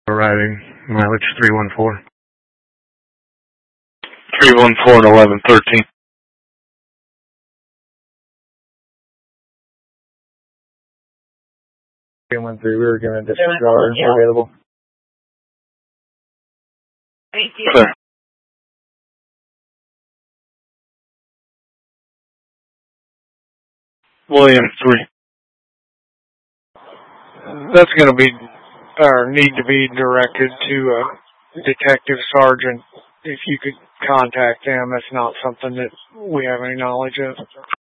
Arriving, mileage 314. 314 and 1113. We were going to disregard available. Thank you. Sir. William 3. That's going to be, or need to be directed to a detective sergeant. If you could contact them, that's not something that we have any knowledge of.